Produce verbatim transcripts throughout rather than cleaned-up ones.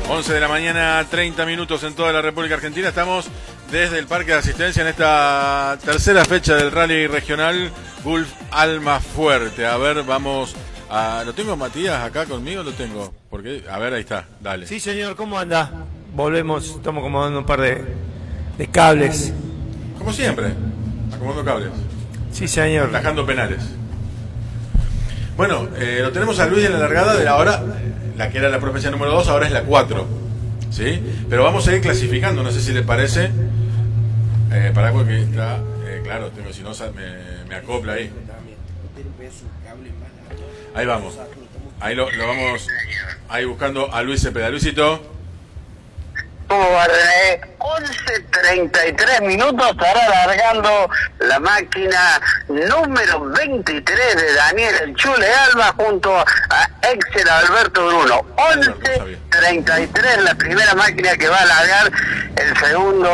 once de la mañana, treinta minutos en toda la República Argentina. Estamos desde el Parque de Asistencia en esta tercera fecha del Rally Regional Gulf Almafuerte. A ver, vamos a... ¿Lo tengo, Matías, acá conmigo? Lo tengo. Porque, a ver, ahí está, dale. Sí, señor, ¿cómo anda? Volvemos, estamos acomodando un par de, de cables. Como siempre, acomodando cables. Sí, señor. Atajando penales. Bueno, eh, lo tenemos a Luis en la largada de la hora, la que era la provincia número dos, ahora es la cuatro. ¿Sí? Pero vamos a ir clasificando, no sé si le parece. Eh, para algo que está, eh, claro, tengo, si no me, me acopla ahí. Ahí vamos. Ahí lo, lo vamos ahí buscando a Luis Cepeda. Luisito. ¿Cómo va, René? once treinta y tres minutos, estará largando la máquina número veintitrés de Daniel El Chule Alba junto a Excel Alberto Bruno. once treinta y tres, la primera máquina que va a largar el segundo,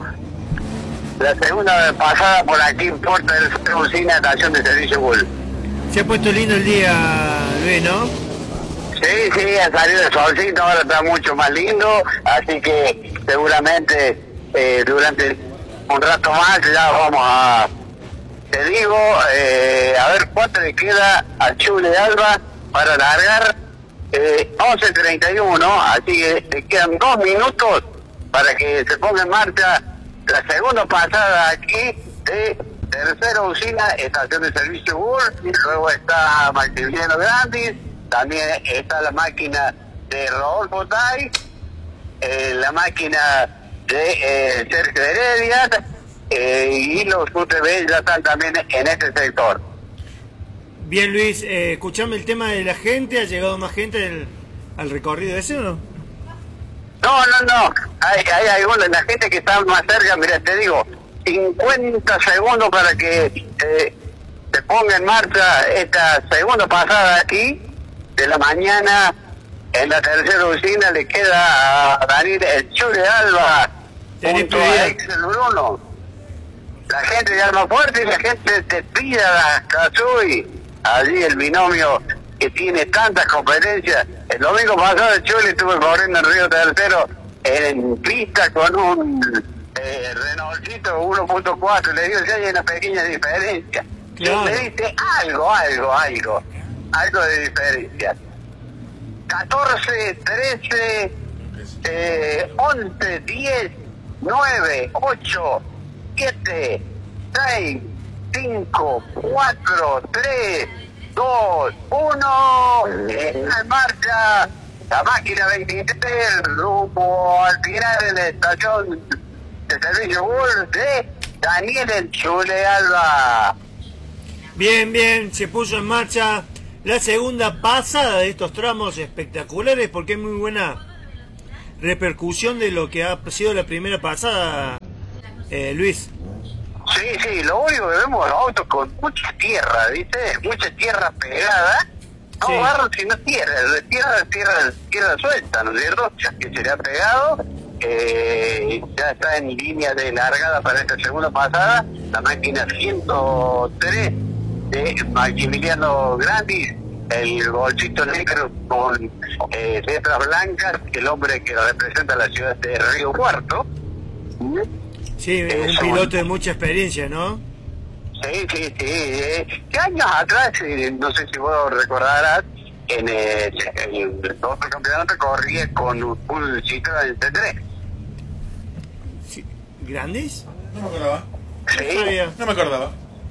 la segunda pasada por aquí en Puerta del Cerro, Usina, estación de servicio Bull. Se ha puesto lindo el día, Luis, ¿no? Sí, sí, ha salido el solcito, ahora está mucho más lindo, así que seguramente eh, durante un rato más ya vamos a, te digo, eh, a ver cuánto le queda a Chule Alba para largar, eh, once treinta y uno, así que le quedan dos minutos para que se ponga en marcha la segunda pasada aquí de Tercera Usina, estación de servicio Bull, y luego está Maximiliano Grandis. También está la máquina de Rodolfo Tai, eh, la máquina de eh, Sergio Heredia, eh, y los U T V ya están también en este sector. Bien, Luis, eh, escuchame el tema de la gente. ¿Ha llegado más gente al, al recorrido ese o no? No, no, no. Hay, hay algunos, la gente que está más cerca, mira, te digo, cincuenta segundos para que eh, se ponga en marcha esta segunda pasada aquí de la mañana en la tercera usina. Le queda a Daniel El Chule Alba junto a Excel Bruno. La gente de Almafuerte y la gente de Pida Cazuy, allí el binomio que tiene tantas competencias. El domingo pasado el Chule estuvo corriendo en Río Tercero en pista con un eh, Renaultito uno punto cuatro. Le digo, ya hay una pequeña diferencia. Claro. Le dice algo, algo, algo. Algo de diferencia. catorce, trece, eh, once, diez, nueve, ocho, siete, seis, cinco, cuatro, tres, dos, uno. Está en marcha la máquina veintitrés rumbo al final de la estación de servicio Bull de Daniel El Chule Alba. Bien, bien, se puso en marcha la segunda pasada de estos tramos espectaculares, porque hay muy buena repercusión de lo que ha sido la primera pasada, eh, Luis. Sí, sí, lo único que vemos es autos con mucha tierra, ¿viste? Mucha tierra pegada. No sí. Barro sino tierra, tierra, tierra, tierra suelta, ¿no es cierto? Que se le ha pegado, eh, ya está en línea de largada para esta segunda pasada, la máquina ciento tres de Maximiliano Grandis, el bolsito negro con eh, letras blancas, el hombre que representa la ciudad de Río Cuarto. Sí, eh, un piloto de mucha experiencia, ¿no? Sí, sí, sí. Eh, ¿Qué años atrás, eh, no sé si vos recordarás, en el, el otro campeonato corría con un, un Citroën C tres? Sí. ¿Grandis? No me acordaba. Sí. No me acordaba.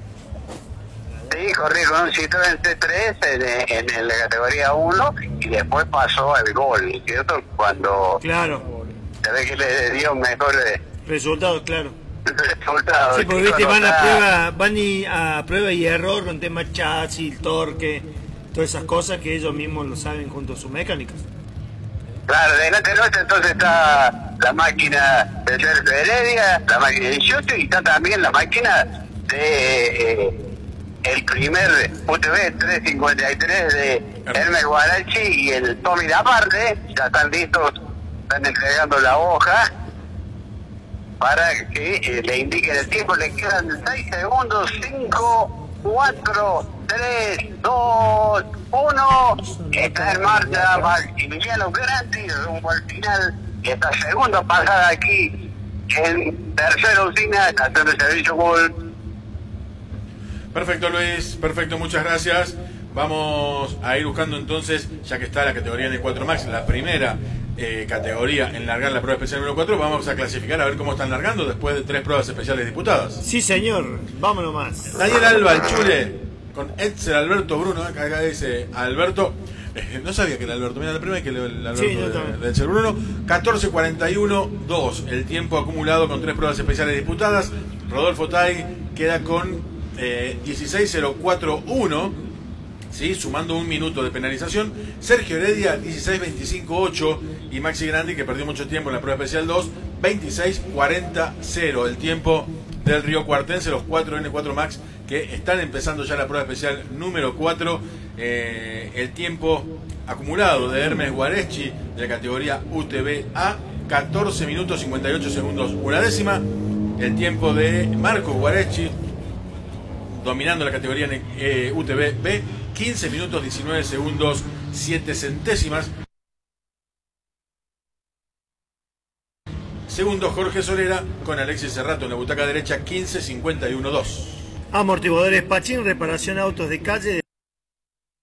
Sí, corrí con un Citroën C tres en, en la categoría uno y después pasó al Gol, ¿cierto? Cuando... Claro. Se ve que le dio mejor... Eh, resultados, claro. Resultados. Sí, porque viste, van a prueba, van y a prueba y error con tema chasis, torque, todas esas cosas que ellos mismos lo saben junto a sus mecánicos. Claro, delante nuestra entonces está la máquina de Sergio Heredia, la máquina de Schuster, y está también la máquina de... Eh, el primer U T V trescientos cincuenta y tres de Hermes Guarachi y el Tommy Laparte. Ya están listos, están entregando la hoja para que eh, le indiquen el tiempo. Le quedan seis segundos, cinco, cuatro, tres, dos, uno. Está en marcha Maximiliano Grandi rumbo al final. Esta segunda pasada aquí en tercera usina, estación de servicio Gulf. Perfecto, Luis, perfecto, muchas gracias. Vamos a ir buscando entonces, ya que está la categoría N cuatro Max, la primera eh, categoría en largar la prueba especial número cuatro, vamos a clasificar a ver cómo están largando después de tres pruebas especiales disputadas. Sí, señor, vámonos más. Daniel Alba, el Chule, con Edsel Alberto Bruno, acá, acá dice Alberto, eh, no sabía que era Alberto, mira la primera que el Alberto Sí, de, de Edsel Bruno, catorce cuarenta y uno dos, el tiempo acumulado con tres pruebas especiales disputadas. Rodolfo Tai queda con eh, dieciséis cero cuatro uno, ¿sí? Sumando un minuto de penalización. Sergio Heredia dieciséis veinticinco ocho y Maxi Grandi, que perdió mucho tiempo en la prueba especial dos, veintiséis cuarenta cero, el tiempo del Río Cuartense, los cuatro N cuatro Max que están empezando ya la prueba especial número cuatro. Eh, el tiempo acumulado de Hermes Guareschi de la categoría U T B A, catorce minutos cincuenta y ocho segundos una décima. El tiempo de Marco Guareschi dominando la categoría eh, U T B B, quince minutos diecinueve segundos siete centésimas. Segundo Jorge Solera con Alexis Serrato en la butaca derecha, quince cincuenta y uno dos. Amortiguadores Pachín, reparación autos de calle.